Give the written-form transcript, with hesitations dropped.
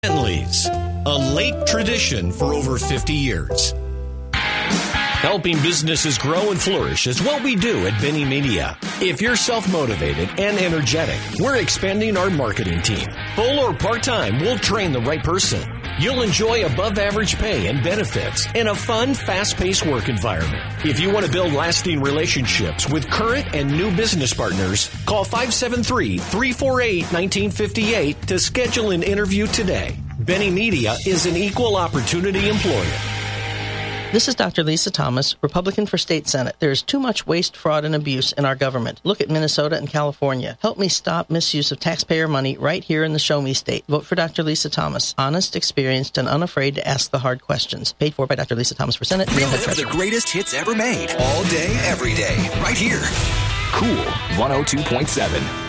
Bentley's, a late tradition for over 50 years. Helping businesses grow and flourish is what we do at Benny Media. If you're self-motivated and energetic, we're expanding our marketing team. Full or part-time, we'll train the right person. You'll enjoy above-average pay and benefits in a fun, fast-paced work environment. If you want to build lasting relationships with current and new business partners, call 573-348-1958 to schedule an interview today. Benny Media is an equal opportunity employer. This is Dr. Lisa Thomas, Republican for State Senate. There is too much waste, fraud, and abuse in our government. Look at Minnesota and California. Help me stop misuse of taxpayer money right here in the Show Me State. Vote for Dr. Lisa Thomas. Honest, experienced, and unafraid to ask the hard questions. Paid for by Dr. Lisa Thomas for Senate. Relive the greatest hits ever made. All day, every day. Right here. Cool 102.7.